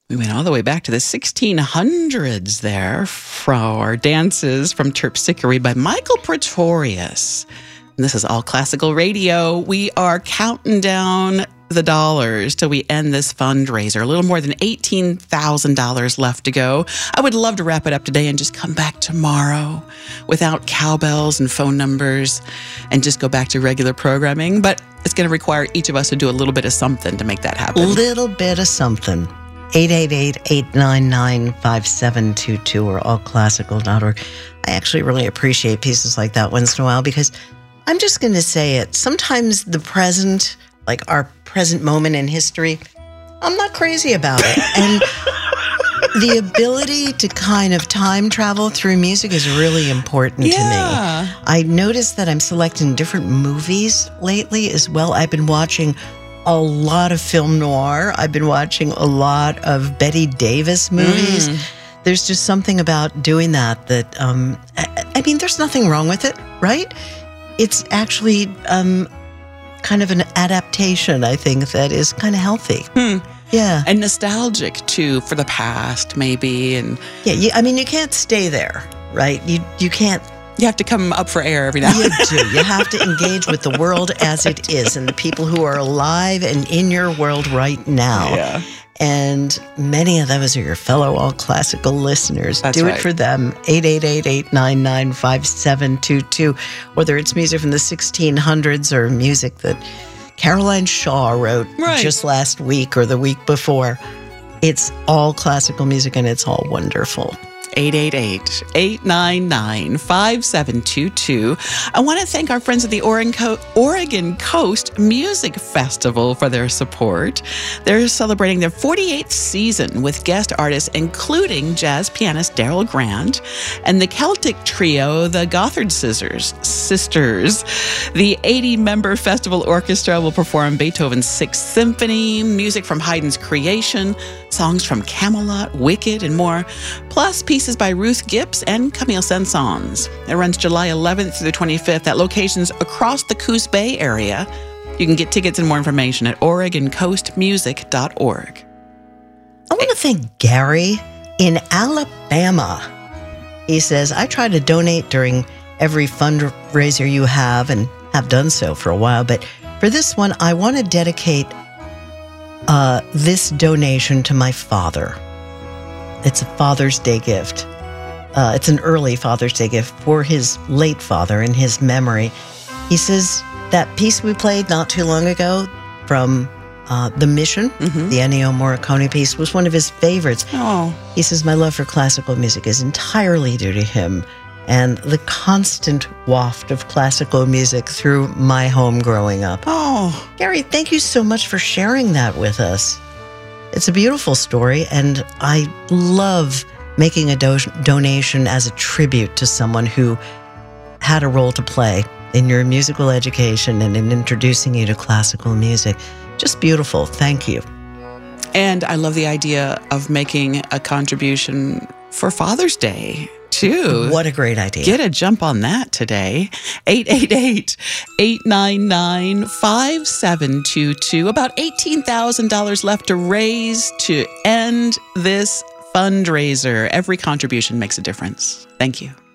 We went all the way back to the 1600s there for our dances from Terpsichore by Michael Pretorius. And this is All Classical Radio. We are counting down the dollars till we end this fundraiser. A little more than $18,000 left to go. I would love to wrap it up today and just come back tomorrow without cowbells and phone numbers and just go back to regular programming. But it's going to require each of us to do a little bit of something to make that happen. A little bit of something. 888-899-5722 or allclassical.org. I actually really appreciate pieces like that once in a while because I'm just going to say it. Sometimes the present, like our present moment in history, I'm not crazy about it. And the ability to kind of time travel through music is really important to me. I noticed that I'm selecting different movies lately as well. I've been watching a lot of film noir. I've been watching a lot of Bette Davis movies. There's just something about doing that I mean, there's nothing wrong with it, right? It's actually kind of an adaptation, I think, that is kind of healthy. Yeah. And nostalgic, too, for the past, maybe. And I mean, you can't stay there, right? You can't. You have to come up for air every now and then. You do. You have to engage with the world as it is and the people who are alive and in your world right now. Yeah. And many of those are your fellow All Classical listeners. That's Do right. it for them. 888-899-5722. Whether it's music from the 1600s or music that Caroline Shaw wrote just last week or the week before. It's all classical music and it's all wonderful. 888-899-5722. I want to thank our friends at the Oregon Coast Music Festival for their support. They're celebrating their 48th season with guest artists, including jazz pianist Daryl Grant and the Celtic trio, the Gothard Sisters. The 80-member festival orchestra will perform Beethoven's Sixth Symphony, music from Haydn's Creation, songs from Camelot, Wicked, and more, plus pieces by Ruth Gibbs and Camille Saint-Saëns. It runs July 11th through the 25th at locations across the Coos Bay area. You can get tickets and more information at OregonCoastMusic.org. I want to thank Gary in Alabama. He says, I try to donate during every fundraiser you have and have done so for a while, but for this one, I want to dedicate this donation to my father. It's a Father's Day gift. It's an early Father's Day gift for his late father in his memory. He says that piece we played not too long ago from The Mission, the Ennio Morricone piece, was one of his favorites. He says, my love for classical music is entirely due to him and the constant waft of classical music through my home growing up. Gary, thank you so much for sharing that with us. It's a beautiful story, and I love making a donation as a tribute to someone who had a role to play in your musical education and in introducing you to classical music. Just beautiful. Thank you. And I love the idea of making a contribution for Father's Day, too. What a great idea. Get a jump on that today. 888-899-5722. About $18,000 left to raise to end this fundraiser. Every contribution makes a difference. Thank you.